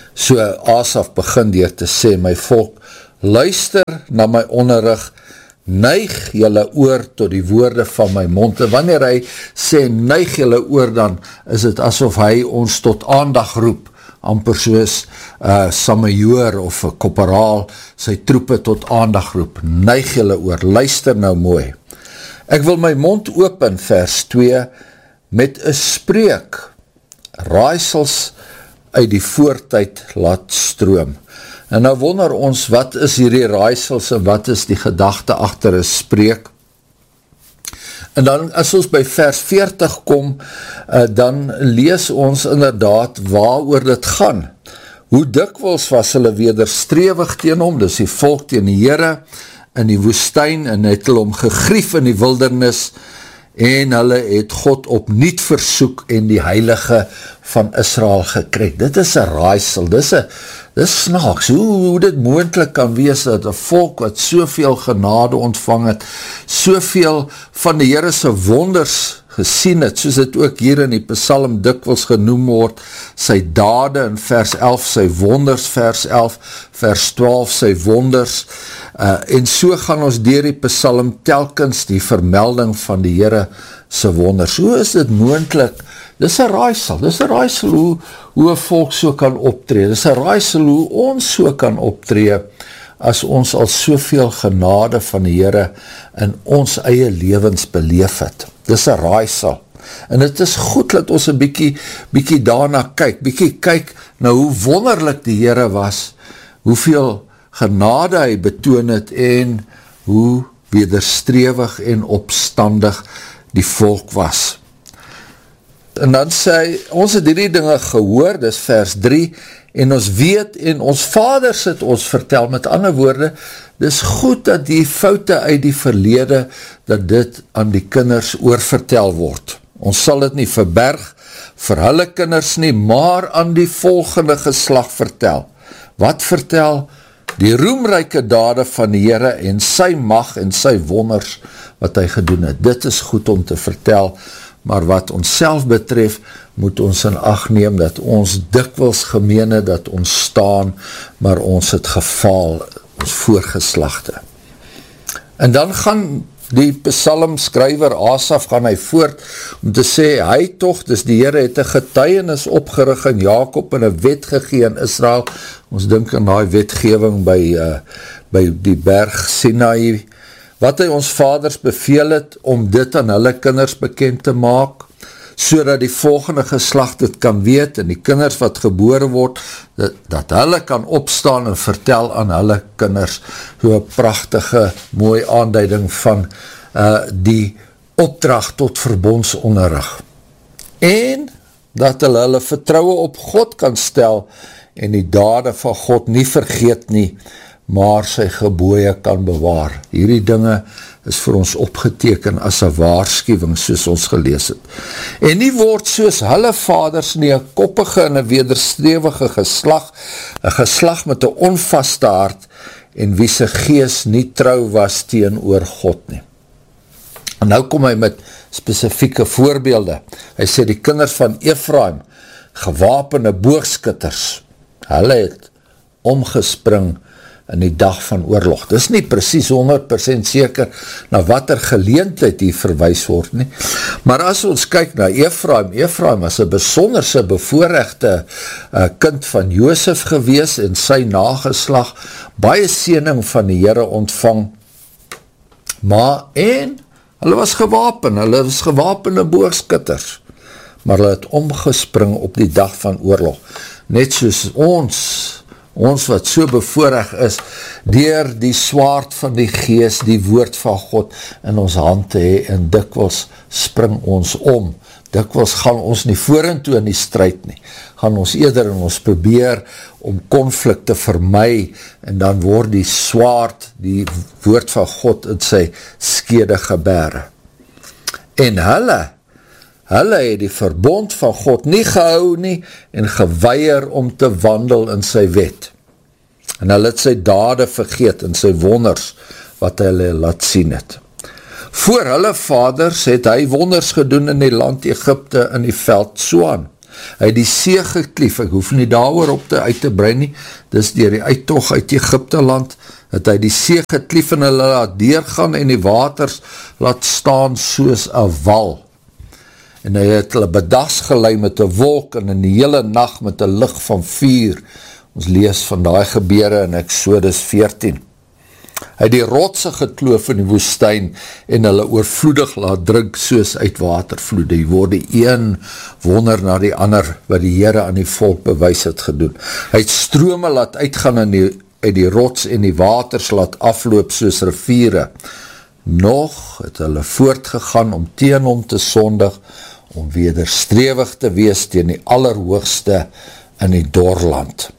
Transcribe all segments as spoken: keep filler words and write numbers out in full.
So Asaf begin deur te sê, my volk, luister na my onderrig, neig julle oor tot die woorde van my mond. En wanneer hy sê, neig julle oor, dan is het asof hy ons tot aandag roep, amper soos uh, Samajoor of een koperaal, sy troepe tot aandag roep, neig julle oor, luister nou mooi. Ek wil my mond open, vers twee, met een spreek, raaisels uit die voortyd laat stroom. En nou wonder ons, wat is hierdie raaisels en wat is die gedagte agter een spreek? En dan as ons by vers veertig kom, uh, dan lees ons inderdaad waaroor dit gaan. Hoe dikwels was hulle wederstrewig teen hom, dus die volk teen die Here in die woestyn, en het hulle hom gegrief in die wildernis, en hulle het God opnuut versoek en die heilige van Israel gekry. Dit is een raaisel, dit is, een, dit is snaaks, hoe, hoe dit moontlik kan wees dat een volk wat soveel genade ontvang het, soveel van die Here se wonders gesien het, soos dit ook hier in die Psalm dikwels genoem word, sy dade in vers elf, sy wonders vers elf, vers twaalf, sy wonders, uh, en so gaan ons deur die Psalm telkens die vermelding van die Here se wonders. Hoe is dit moontlik? Dis een raaisel, dis een raaisel hoe, hoe een volk so kan optree, dis een raaisel hoe ons so kan optree, as ons al soveel genade van die Here in ons eie lewens beleef het. Dis een raaisel. En het is goed dat ons een bykie, bykie daarna kyk, bykie kyk na hoe wonderlik die Here was, hoeveel genade hy betoon het en hoe wederstrewig en opstandig die volk was. En dan sê, ons het hierdie dinge gehoor, dis vers drie, en ons weet, en ons vaders het ons vertel, met ander woorde, dis goed dat die foute uit die verlede, dat dit aan die kinders oorvertel word. Ons sal dit nie verberg, vir hulle kinders nie, maar aan die volgende geslag vertel. Wat vertel? Die roemryke dade van die Here, en sy mag en sy wonders, wat hy gedoen het. Dit is goed om te vertel, maar wat ons self betref, moet ons in ag neem, dat ons dikwels gemeene, dat ons staan, maar ons het gefaal, ons voorgeslagte. En dan gaan die psalmskrywer Asaf, gaan hy voort, om te sê, hy toch, dus die Here het een getuienis opgerig in Jakob, en een wet gegee in Israel, ons dink aan die wetgewing by, uh, by die berg Sinai, wat hy ons vaders beveel het, om dit aan hulle kinders bekend te maak, so dat die volgende geslag dit kan weet, en die kinders wat gebore word, dat, dat hulle kan opstaan en vertel aan hulle kinders, so een prachtige, mooie aanduiding van uh, die opdracht tot verbondsonderrig. En dat hulle hulle vertrouwe op God kan stel, en die dade van God nie vergeet nie, maar sy gebooie kan bewaar. Hierdie dinge is vir ons opgeteken as een waarschuwing, soos ons gelees het. En nie word soos hulle vaders nie, een koppige en een wederstrewige geslag, een geslag met een onvaste hart, en wie sy gees nie trou was teenoor God nie. En nou kom hy met spesifieke voorbeelde. Hy sê die kinders van Ephraim, gewapende boogskutters, hulle het omgespring in die dag van oorlog. Dit is nie precies honderd persent seker na wat er geleentheid hier verwys word nie. Maar as ons kyk na Ephraim, Ephraim was een besonderse bevoorrechte uh, kind van Josef gewees en sy nageslag, baie seëning van die Here ontvang, maar en, hulle was gewapen, hulle was gewapende boogskutters, maar hulle het omgespring op die dag van oorlog. Net soos ons, ons wat so bevoorreg is, deur die swaard van die gees, die woord van God in ons hand te hee, en dikwels spring ons om, dikwels gaan ons nie vorentoe in die strijd nie, gaan ons eerder en ons probeer om konflikt te vermy, en dan word die swaard, die woord van God in sy skede gebere. En hulle, hulle het die verbond van God nie gehou nie, en geweier om te wandel in sy wet. En hulle het sy dade vergeet, en sy wonders, wat hulle laat sien het. Voor hulle vaders het hy wonders gedoen in die land Egypte, in die veld Soan. Hy het die see geklief, ek hoef nie daaroor op te uit te brei nie, dis deur die uittog uit Egypte land, het hy die see geklief en hulle laat deurgaan en die waters laat staan soos 'n wal. En hy het hulle bedags gelei met 'n wolk en in die hele nag met 'n lig van vuur. Ons lees van daai gebeure in Exodus veertien. Hy het die rotse gekloof in die woestyn en hulle oorvloedig laat drink soos uit watervloede. Die word die een wonder na die ander wat die Here aan die volk bewys het gedoen. Hy het strome laat uitgaan in die, uit die rots en die waters laat afloop soos riviere. Nog het hulle voortgegaan om teen hom te sondig, om wederstrewig te wees teen die allerhoogste in die dorland.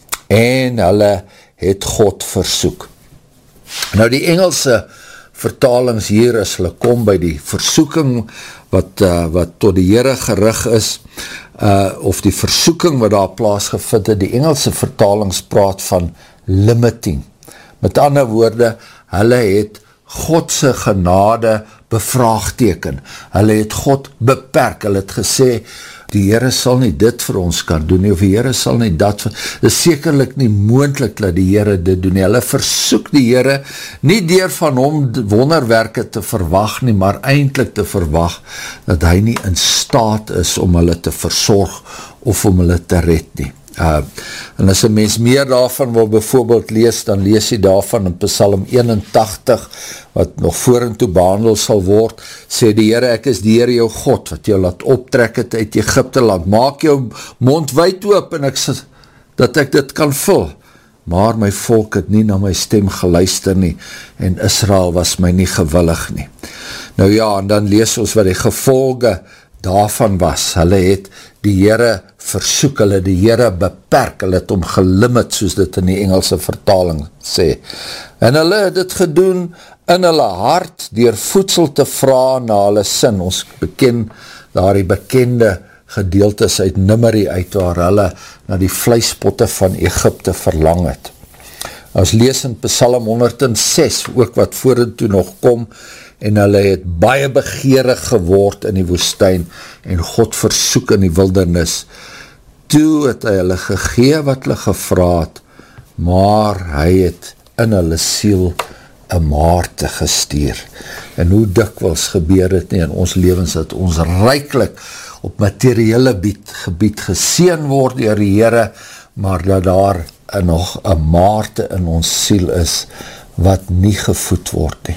En hulle het God versoek. Nou die Engelse vertalings hier is, hulle kom by die versoeking wat, uh, wat tot die Here gerig is, uh, of die versoeking wat daar plaasgevind het, die Engelse vertalings praat van limiting. Met ander woorde, hulle het Godse genade bevraagteken. Hulle het God beperk. Hulle het gesê, die Here sal nie dit vir ons kan doen nie, of die Here sal nie dat vir... Dit is sekerlik nie moontlik dat die Here dit doen nie. Hulle versoek die Here nie deur van hom wonderwerke te verwag nie, maar eintlik te verwag dat hy nie in staat is om hulle te versorg of om hulle te red nie. Uh, en as een mens meer daarvan wil bijvoorbeeld lees, dan lees jy daarvan in Psalm eenentagtig, wat nog vorentoe behandel sal word, sê die Here, ek is die Here jou God, wat jou laat optrek het uit Egypte land, maak jou mond wyd oop, en ek sê, dat ek dit kan vul, maar my volk het nie na my stem geluister nie, en Israel was my nie gewillig nie. Nou ja, en dan lees ons wat die gevolge daarvan was, hulle het die Here versoek, hulle die Here beperk, hulle het hom gelimit, soos dit in die Engelse vertaling sê. En hulle het dit gedoen in hulle hart, deur voedsel te vra na hulle sin. Ons beken, daar die bekende gedeeltes uit Numeri uit, waar hulle na die vleispotte van Egypte verlang het. Ons lees in Psalm honderd en ses, ook wat vorentoe nog kom, en hulle het baie begeerig geword in die woestyn, en God versoek in die wildernis. Toe het hy hulle gegee wat hulle gevra het, maar hy het in hulle siel 'n maarte gestuur. En hoe dikwels gebeur het nie in ons lewens, dat ons ryklik op materiële gebied geseën word deur die Here, maar dat daar nog 'n maarte in ons siel is, wat nie gevoed word nie.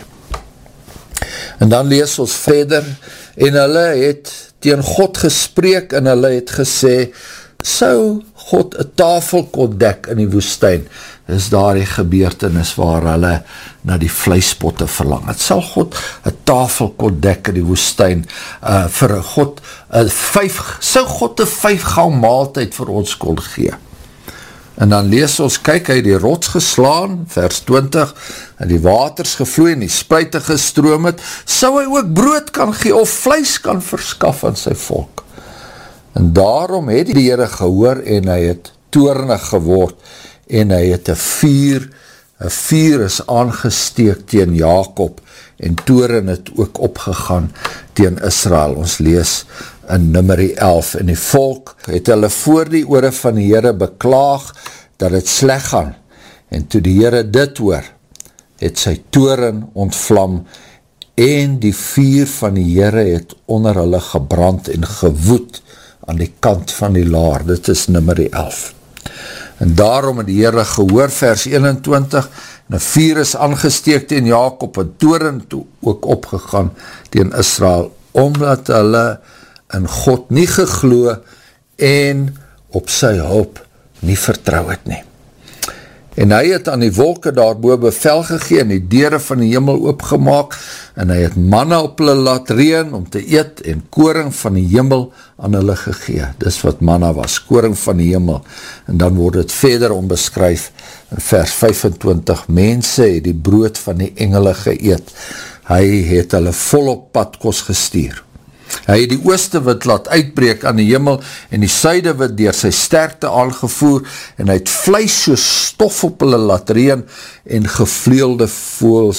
En dan lees ons verder, en hulle het teen God gespreek, en hulle het gesê, sou God 'n tafel kon dek in die woestyn, is daar die gebeurtenis waar hulle na die vleispotte verlang. Het sal God 'n tafel kon dek in die woestyn, uh, vir God, uh, vijf, sou God 'n vyf gang maaltyd vir ons kon gee. En dan lees ons, kyk, hy die rots geslaan, vers twintig, en die waters gevloei en die spuite gestroom het, sou hy ook brood kan gee, of vleis kan verskaf aan sy volk. En daarom het die Here gehoor, en hy het toornig geword, en hy het 'n vuur, 'n vuur is aangesteek teen Jakob, en toren het ook opgegaan teen Israel. Ons lees in Numeri elf, en die volk het hulle voor die ore van die Here beklaag, dat het sleg gaan, en toe die Here dit hoor, het sy toren ontvlam, en die vuur van die Here het onder hulle gebrand en gewoed aan die kant van die laar. Dit is Numeri elf. En daarom het die Here gehoor, vers eenentwintig, en 'n vuur is aangesteek teen Jakob, en toren toe ook opgegaan teen Israel, omdat hulle in God nie geglo en op sy hulp nie vertrou het nie. En hy het aan die wolke daarbo bevel gegee en die deure van die hemel oopgemaak, en hy het manna op hulle laat reën om te eet, en koring van die hemel aan hulle gegee. Dis wat manna was, koring van die hemel. En dan word het verder ombeskryf in vers vyfentwintig, mense het die brood van die engele geëet. Hy het hulle volop padkos gestuur. Hy het die ooste wind laat uitbreek aan die hemel, en die suide wind deur sy sterkte aangevoer, en hy het vleis soos stof op hulle laat reën, en gevleelde voëls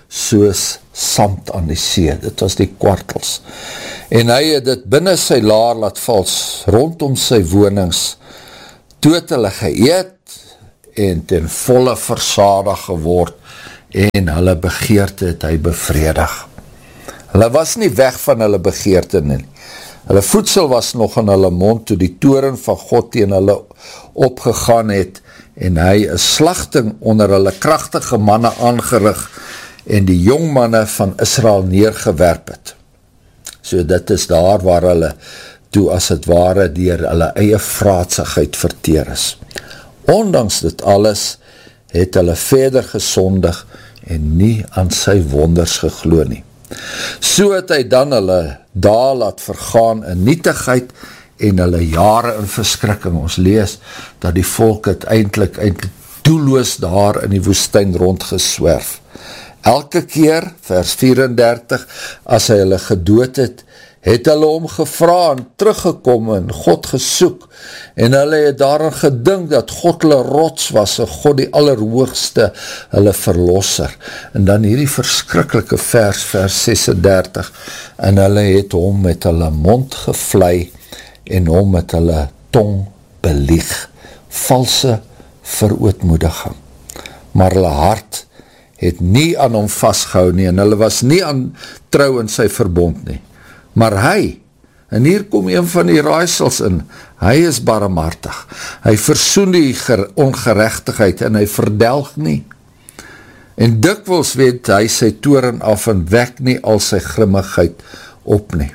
soos sand aan die see. Dit was die kwartels. En hy het dit binne sy laar laat vals, rondom sy wonings, toe het hulle geëet, en ten volle versadig geword, en hulle begeerte het hy bevredig. Hulle was nie weg van hulle begeerte nie. Hulle voedsel was nog in hulle mond, toe die toren van God teen hulle opgegaan het, en hy een slagting onder hulle kragtige manne aangerig, en die jong manne van Israel neergewerp het. So dit is daar waar hulle, toe as het ware, dier hulle eie vraatsigheid verteer is. Ondanks dit alles, het hulle verder gesondig, en nie aan sy wonders geglo nie. So het hy dan hulle dae laat vergaan in nietigheid en hulle jare in verskrikking. Ons lees dat die volk het eindelijk, eindelijk doelloos daar in die woestijn rondgeswerf. Elke keer, vers vierendertig, as hy hulle gedood het, het hulle om gevra en teruggekom en God gesoek, en hulle het daarin gedink dat God hulle rots was, en God die allerhoogste hulle verlosser. En dan hierdie verskrikkelijke vers, vers sesendertig, en hulle het hom met hulle mond gevlei, en hom met hulle tong belieg, valse verootmoediging. Maar hulle hart het nie aan hom vastgehou nie, en hulle was nie aan trou in sy verbond nie. Maar hy, en hier kom een van die raaisels in, hy is barmhartig, hy versoen die ongerechtigheid en hy verdelg nie. En dikwels weet hy sy toren af en wek nie al sy grimmigheid op nie.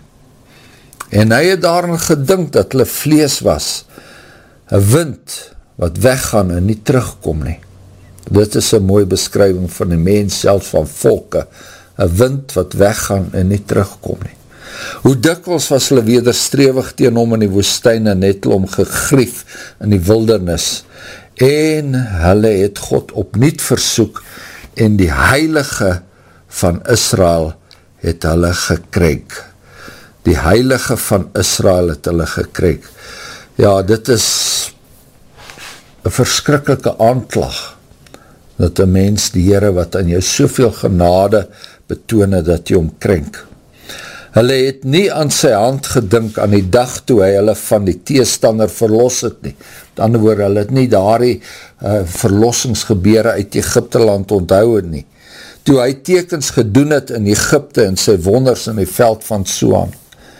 En hy het daarin gedink dat hulle vlees was, een wind wat weggaan en nie terugkom nie. Dit is een mooie beskrywing van die mens self van volke, een wind wat weggaan en nie terugkom nie. Hoe dikwels was hulle wederstrewig teen hom in die woestijn en het hulle hom gegrief in die wildernis, en hulle het God opnuut versoek, en die heilige van Israel het hulle gekrenk. Die heilige van Israel het hulle gekrenk. Ja, dit is een verskrikkelijke aanklag, dat een mens die Here wat aan jou soveel genade betoon dat jy hom krenk. Hulle het nie aan sy hand gedink aan die dag toe hy hulle van die teestander verlos het nie. Met ander woord, hulle het nie daar die uh, verlossingsgebeure uit Egypte land onthou het nie. Toe hy tekens gedoen het in Egypte en sy wonders in die veld van Soan.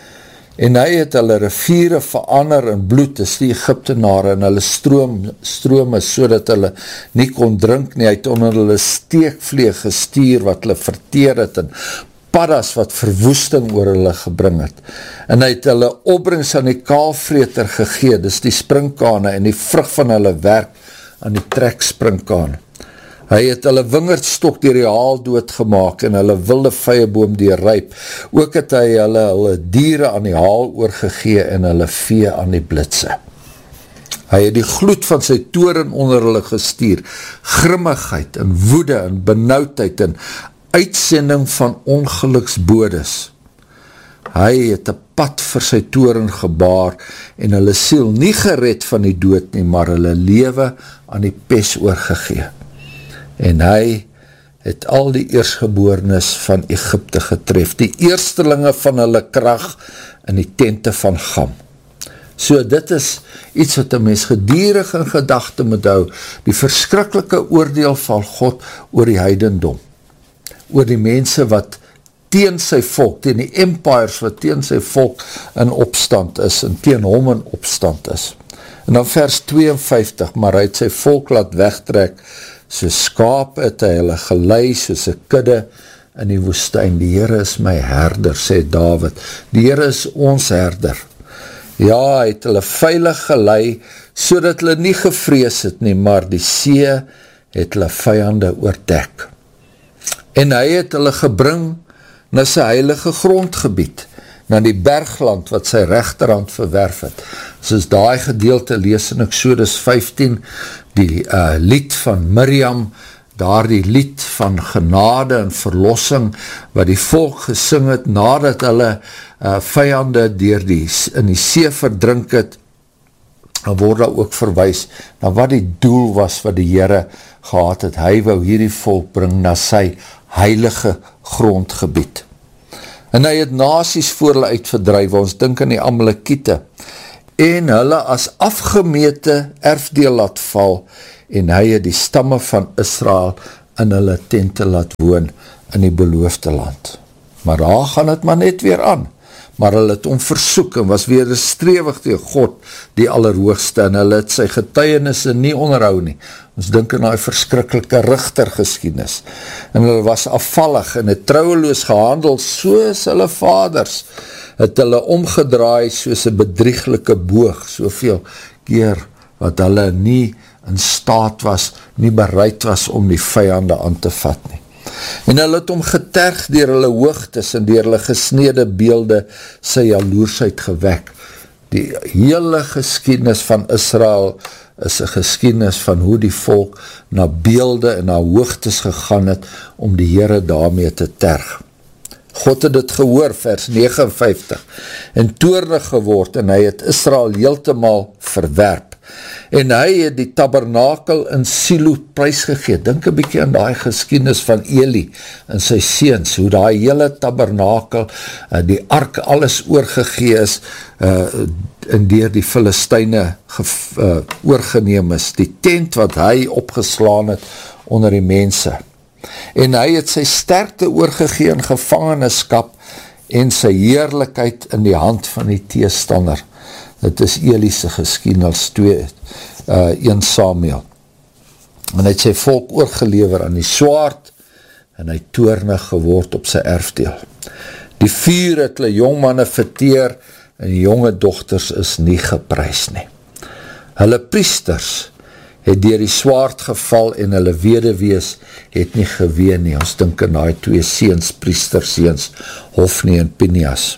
En hy het hulle riviere verander in bloed, is die Egyptenare, en hulle stroom, strome, so dat hulle nie kon drink nie, hy het onder hulle steekvleeg gestuur, wat hulle verteer het, en paddas wat verwoesting oor hulle gebring het. En hy het hulle opbrengs aan die kaalvreter gegee, dis die springkane, en die vrug van hulle werk aan die trekspringkane. Hy het hulle wingerdstok deur die haal doodgemaak en hulle wilde vyeboom deur ryp. Ook het hy hulle, hulle diere aan die haal oorgegee en hulle vee aan die blitse. Hy het die gloed van sy toren onder hulle gestuur, grimmigheid en woede en benauwdheid en uitsending van ongeluksbodes. Hy het een pad vir sy toren gebaar en hulle siel nie gered van die dood nie, maar hulle lewe aan die pes oorgegee. En hy het al die eersgeboornes van Egypte getref, die eerstelinge van hulle krag in die tente van Gam. So dit is iets wat een mens gedierig in gedagte moet hou, die verskrikkelijke oordeel van God oor die heidendom, oor die mense wat teen sy volk, teen die empires wat teen sy volk in opstand is, en teen hom in opstand is. En dan vers tweeënvyftig, maar hy het sy volk laat wegtrek, so skaap het hy hulle gelei, soos 'n kudde in die woestijn. Die Here is my herder, sê Dawid. Die Here is ons herder. Ja, hy het hulle veilig gelei, so dat hulle nie gevrees het nie, maar die see het hulle vijande oordek. En hy het hulle gebring na sy heilige grondgebied, na die bergland wat sy regterhand verwerf het. Soos daai gedeelte lees in Exodus vyftien, die uh, lied van Miriam, daar die lied van genade en verlossing, wat die volk gesing het, nadat hulle uh, vijande deur die, in die see verdrink het, dan word daar ook verwys na wat die doel was wat die Here gehad het. Hy wou hierdie volk bring na sy heilige grondgebied. En hy het nasies voor hulle uitverdryf, ons dink aan die Amalekiete, en hulle as afgemete erfdeel laat val, en hy het die stamme van Israel in hulle tente laat woon in die beloofde land. Maar daar gaan het maar net weer aan. Maar hulle het om versoek en was weer strewig tegen God, die Allerhoogste, en hulle het sy getuienisse nie onderhou nie. Ons dink aan die verskriklike rigtergeskiedenis. En hulle was afvallig en het trouweloos gehandel soos hulle vaders, het hulle omgedraai soos een bedrieglike boog, soveel keer wat hulle nie in staat was, nie bereid was om die vijande aan te vat nie. En hulle het om geterg dier hulle hoogtes en dier hulle gesnede beelde sy jaloersheid gewek. Die hele geskiedenis van Israel is een geskiedenis van hoe die volk na beelde en na hoogtes gegaan het om die Here daarmee te terg. God het dit gehoor, vers negen vyftig, en toornig geword en hy het Israel heeltemal verwerp. En hy het die tabernakel in Silo prysgegee. Dink een bykie aan die geskiedenis van Eli en sy seuns, hoe die hele tabernakel, die ark alles oorgegee is, uh, en deur die Filistyne uh, oorgeneem is, die tent wat hy opgeslaan het onder die mense. En hy het sy sterkte oorgegee in gevangenskap en sy heerlikheid in die hand van die teestander. Dit is Eli's geskiedenis twee, uh, een Samuel. En hy het sy volk oorgelewer aan die swaard en hy toornig geword op sy erfdeel. Die vuur het hulle jongmanne verteer en die jonge dogters is nie geprys nie. Hulle priesters het deur die swaard geval en hulle weduwees het nie geween nie. Ons dink aan die twee seuns, priesterseens, Hofni en Pinjas.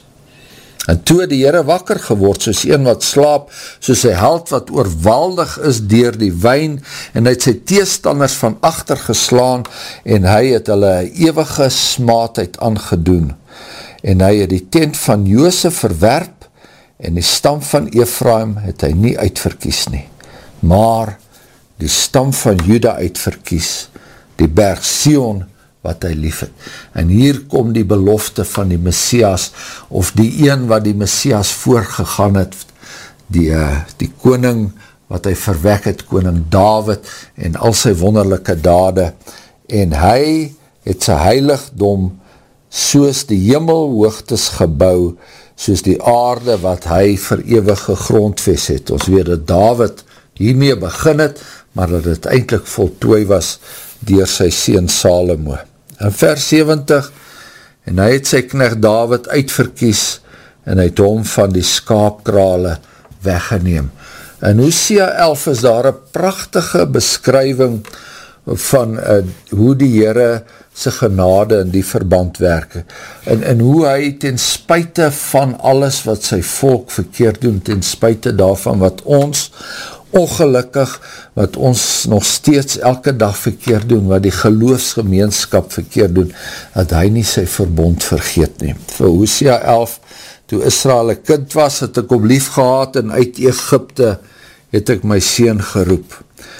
En toe die Here wakker geword, soos een wat slaap, soos sy held wat oorwaldig is deur die wyn, en hy het sy teestanders van achter geslaan, en hy het hulle ewige smaadheid aangedoen. En hy het die tent van Josef verwerp, en die stam van Ephraim het hy nie uitverkies nie. Maar die stam van Juda uitverkies, die berg Sion, wat hy lief het. En hier kom die belofte van die Messias, of die een wat die Messias voorgegaan het, die, uh, die koning wat hy verwek het, koning David, en al sy wonderlijke dade, en hy het sy heiligdom soos die hemelhoogtes gebou, soos die aarde wat hy vir ewige grondves het. Ons weet dat David hiermee begin het, maar dat het eindelijk voltooi was deur sy seun Salomo. In vers sewentig, en hy het sy knegt David uitverkies, en hy het hom van die skaapkrale weggeneem. In Hosea elf is daar een prachtige beskrywing van uh, hoe die Here sy genade in die verband werke, en, en hoe hy ten spyte van alles wat sy volk verkeerd doen, ten spyte daarvan wat ons ongelukkig, wat ons nog steeds elke dag verkeerd doen, wat die geloofsgemeenskap verkeerd doen, dat hy nie sy verbond vergeet nie. Vir Hosea elf, toe Israel 'n kind was, het ek hom lief gehad, en uit Egypte het ek my seun geroep.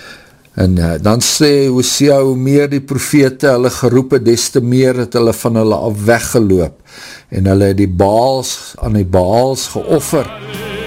En uh, dan sê Hosea, hoe meer die profete hulle geroep het, des te meer het hulle van hulle af weggeloop, en hulle het die Baals, aan die Baals geoffer,